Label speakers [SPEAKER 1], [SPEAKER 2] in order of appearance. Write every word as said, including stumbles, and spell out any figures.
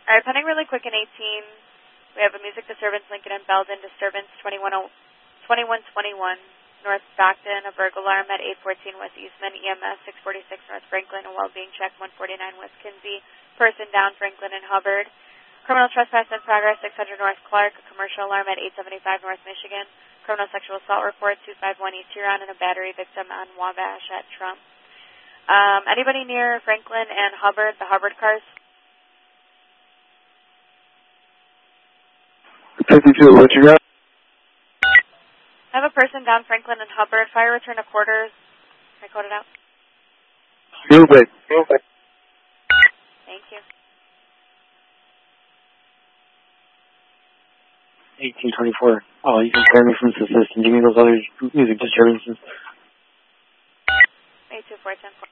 [SPEAKER 1] All right, pending really quick in eighteen. We have a music disturbance, Lincoln and Belden disturbance, twenty-one twenty-one North Stockton, a burglar alarm at eight fourteen West Eastman, E M S six forty-six North Franklin, a well-being check one forty-nine West Kinsey, person down Franklin and Hubbard. Criminal trespass in progress, six hundred North Clark, a commercial alarm at eight seventy-five North Michigan, criminal sexual assault report two five one East Huron, and a battery victim on Wabash at Trump. Um, anybody near Franklin and Hubbard, the Hubbard cars?
[SPEAKER 2] fifty-two, what you got?
[SPEAKER 1] I have a person down Franklin and Hubbard. Fire return to quarters. Can I code it out?
[SPEAKER 2] Move it. Move it.
[SPEAKER 1] Thank you.
[SPEAKER 2] eighteen twenty-four. Oh, you can clear me from the system. Give me those other music disturbances.
[SPEAKER 1] eight two four ten four.